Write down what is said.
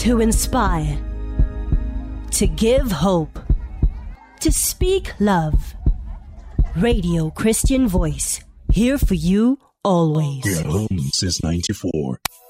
To inspire, to give hope, to speak love. Radio Christian Voice, here for you always. We're home since 94.